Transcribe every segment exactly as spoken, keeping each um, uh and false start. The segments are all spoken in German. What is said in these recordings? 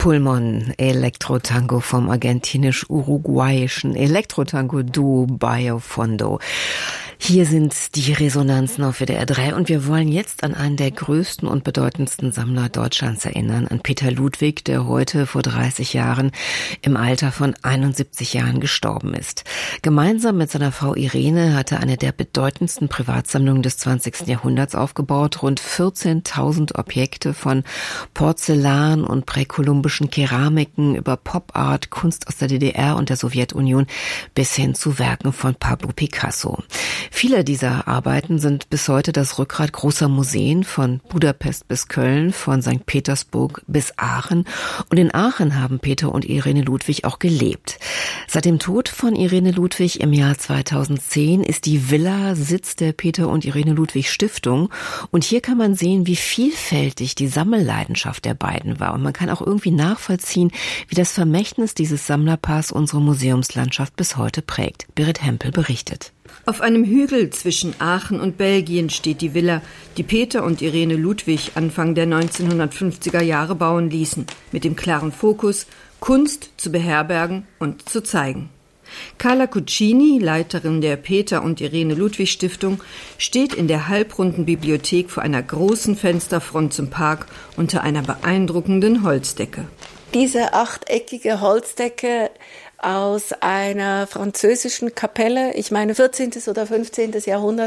Pulmon, Elektrotango vom argentinisch-uruguayischen Elektrotango-Duo Bajo Fondo. Hier sind die Resonanzen auf W D R drei und wir wollen jetzt an einen der größten und bedeutendsten Sammler Deutschlands erinnern, an Peter Ludwig, der heute vor dreißig Jahren im Alter von einundsiebzig Jahren gestorben ist. Gemeinsam mit seiner Frau Irene hat er eine der bedeutendsten Privatsammlungen des zwanzigsten Jahrhunderts aufgebaut. Rund vierzehntausend Objekte von Porzellan und präkolumbischen Keramiken über Pop-Art, Kunst aus der D D R und der Sowjetunion bis hin zu Werken von Pablo Picasso. Viele dieser Arbeiten sind bis heute das Rückgrat großer Museen, von Budapest bis Köln, von Sankt Petersburg bis Aachen. Und in Aachen haben Peter und Irene Ludwig auch gelebt. Seit dem Tod von Irene Ludwig im Jahr zweitausendzehn ist die Villa Sitz der Peter und Irene Ludwig Stiftung. Und hier kann man sehen, wie vielfältig die Sammelleidenschaft der beiden war. Und man kann auch irgendwie nachvollziehen, wie das Vermächtnis dieses Sammlerpaars unsere Museumslandschaft bis heute prägt. Birgit Hempel berichtet. Auf einem Hügel zwischen Aachen und Belgien steht die Villa, die Peter und Irene Ludwig Anfang der neunzehnhundertfünfziger Jahre bauen ließen, mit dem klaren Fokus, Kunst zu beherbergen und zu zeigen. Carla Cuccini, Leiterin der Peter und Irene Ludwig Stiftung, steht in der halbrunden Bibliothek vor einer großen Fensterfront zum Park unter einer beeindruckenden Holzdecke. Diese achteckige Holzdecke aus einer französischen Kapelle, ich meine vierzehnten oder fünfzehnten Jahrhundert.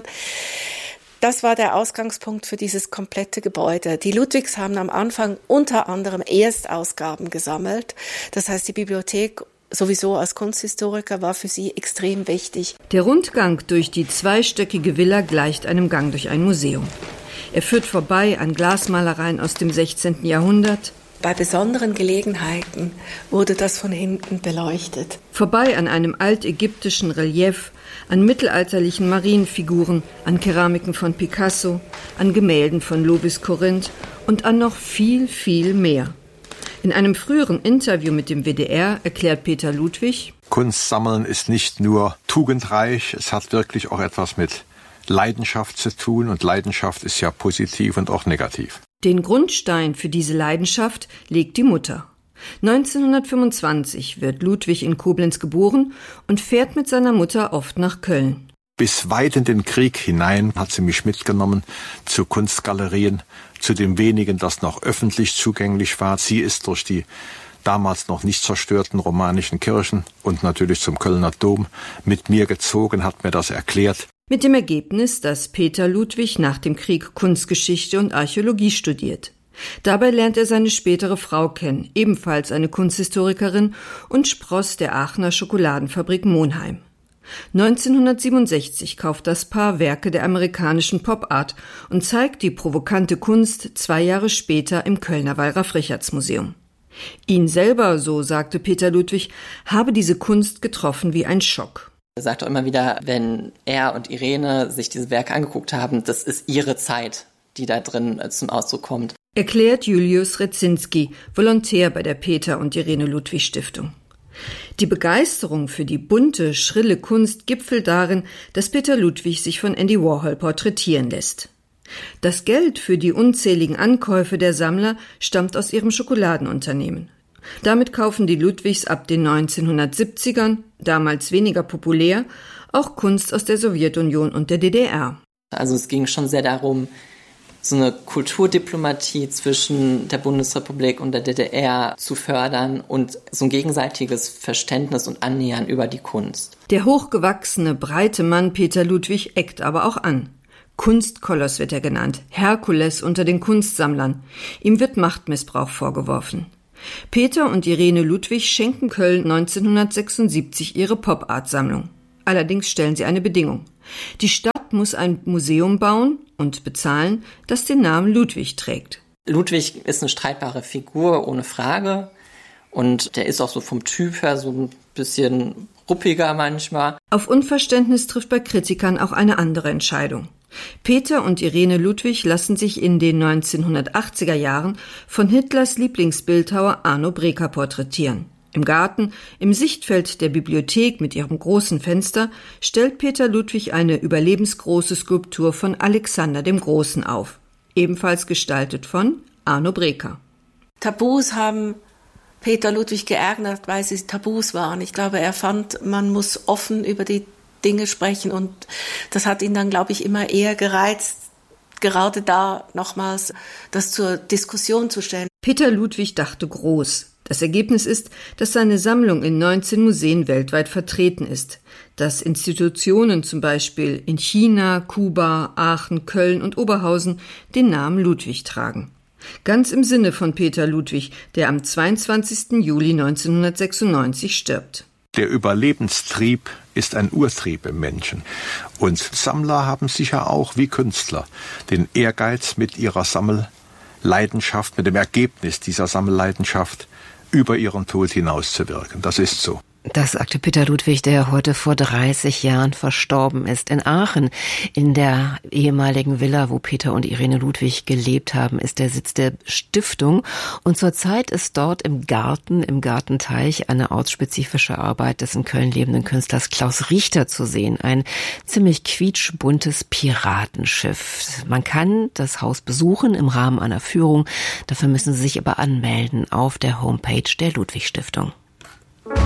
Das war der Ausgangspunkt für dieses komplette Gebäude. Die Ludwigs haben am Anfang unter anderem Erstausgaben gesammelt. Das heißt, die Bibliothek sowieso als Kunsthistoriker war für sie extrem wichtig. Der Rundgang durch die zweistöckige Villa gleicht einem Gang durch ein Museum. Er führt vorbei an Glasmalereien aus dem sechzehnten Jahrhundert. Bei besonderen Gelegenheiten wurde das von hinten beleuchtet. Vorbei an einem altägyptischen Relief, an mittelalterlichen Marienfiguren, an Keramiken von Picasso, an Gemälden von Lovis Corinth und an noch viel, viel mehr. In einem früheren Interview mit dem W D R erklärt Peter Ludwig: Kunst sammeln ist nicht nur tugendreich, es hat wirklich auch etwas mit Leidenschaft zu tun und Leidenschaft ist ja positiv und auch negativ. Den Grundstein für diese Leidenschaft legt die Mutter. neunzehnhundertfünfundzwanzig wird Ludwig in Koblenz geboren und fährt mit seiner Mutter oft nach Köln. Bis weit in den Krieg hinein hat sie mich mitgenommen zu Kunstgalerien, zu dem wenigen, das noch öffentlich zugänglich war. Sie ist durch die damals noch nicht zerstörten romanischen Kirchen und natürlich zum Kölner Dom mit mir gezogen, hat mir das erklärt. Mit dem Ergebnis, dass Peter Ludwig nach dem Krieg Kunstgeschichte und Archäologie studiert. Dabei lernt er seine spätere Frau kennen, ebenfalls eine Kunsthistorikerin und Spross der Aachener Schokoladenfabrik Monheim. neunzehnhundertsiebenundsechzig kauft das Paar Werke der amerikanischen Pop-Art und zeigt die provokante Kunst zwei Jahre später im Kölner Wallraf-Richartz-Museum. Ihn selber, so sagte Peter Ludwig, habe diese Kunst getroffen wie ein Schock. Er sagt auch immer wieder, wenn er und Irene sich diese Werke angeguckt haben, das ist ihre Zeit, die da drin zum Ausdruck kommt. Erklärt Julius Redzinski, Volontär bei der Peter und Irene Ludwig Stiftung. Die Begeisterung für die bunte, schrille Kunst gipfelt darin, dass Peter Ludwig sich von Andy Warhol porträtieren lässt. Das Geld für die unzähligen Ankäufe der Sammler stammt aus ihrem Schokoladenunternehmen. Damit kaufen die Ludwigs ab den neunzehnhundertsiebzigern, damals weniger populär, auch Kunst aus der Sowjetunion und der D D R. Also es ging schon sehr darum, so eine Kulturdiplomatie zwischen der Bundesrepublik und der D D R zu fördern und so ein gegenseitiges Verständnis und Annähern über die Kunst. Der hochgewachsene, breite Mann Peter Ludwig eckt aber auch an. Kunstkoloss wird er genannt, Herkules unter den Kunstsammlern. Ihm wird Machtmissbrauch vorgeworfen. Peter und Irene Ludwig schenken Köln neunzehnhundertsechsundsiebzig ihre Pop-Art-Sammlung. Allerdings stellen sie eine Bedingung. Die Stadt muss ein Museum bauen und bezahlen, das den Namen Ludwig trägt. Ludwig ist eine streitbare Figur, ohne Frage. Und der ist auch so vom Typ her so ein bisschen ruppiger manchmal. Auf Unverständnis trifft bei Kritikern auch eine andere Entscheidung. Peter und Irene Ludwig lassen sich in den neunzehnhundertachtziger Jahren von Hitlers Lieblingsbildhauer Arno Breker porträtieren. Im Garten, im Sichtfeld der Bibliothek mit ihrem großen Fenster, stellt Peter Ludwig eine überlebensgroße Skulptur von Alexander dem Großen auf, ebenfalls gestaltet von Arno Breker. Tabus haben Peter Ludwig geärgert, weil sie Tabus waren. Ich glaube, er fand, man muss offen über die Dinge sprechen und das hat ihn dann, glaube ich, immer eher gereizt, gerade da nochmals das zur Diskussion zu stellen. Peter Ludwig dachte groß. Das Ergebnis ist, dass seine Sammlung in neunzehn Museen weltweit vertreten ist, dass Institutionen zum Beispiel in China, Kuba, Aachen, Köln und Oberhausen den Namen Ludwig tragen. Ganz im Sinne von Peter Ludwig, der am zweiundzwanzigsten Juli neunzehnhundertsechsundneunzig stirbt. Der Überlebenstrieb ist ein Urtrieb im Menschen. Und Sammler haben sicher auch, wie Künstler, den Ehrgeiz, mit ihrer Sammelleidenschaft, mit dem Ergebnis dieser Sammelleidenschaft über ihren Tod hinauszuwirken. Das ist so. Das sagte Peter Ludwig, der heute vor dreißig Jahren verstorben ist. In Aachen, in der ehemaligen Villa, wo Peter und Irene Ludwig gelebt haben, ist der Sitz der Stiftung. Und zurzeit ist dort im Garten, im Gartenteich, eine ortsspezifische Arbeit des in Köln lebenden Künstlers Klaus Richter zu sehen. Ein ziemlich quietschbuntes Piratenschiff. Man kann das Haus besuchen im Rahmen einer Führung. Dafür müssen Sie sich aber anmelden auf der Homepage der Ludwig Stiftung.